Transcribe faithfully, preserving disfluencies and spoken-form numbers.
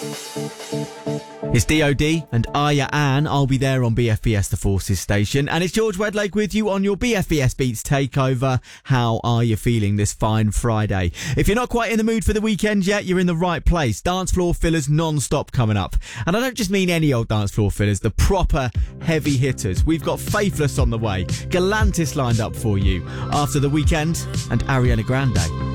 It's D O D and Aya Ann. I'll be there on B F B S The Forces station. And it's George Wedlake with you on your B F B S Beats Takeover. How are you feeling this fine Friday? If you're not quite in the mood for the weekend yet, you're in the right place. Dance floor fillers non-stop coming up. And I don't just mean any old dance floor fillers, the proper heavy hitters. We've got Faithless on the way, Galantis lined up for you after The Weekend and Ariana Grande.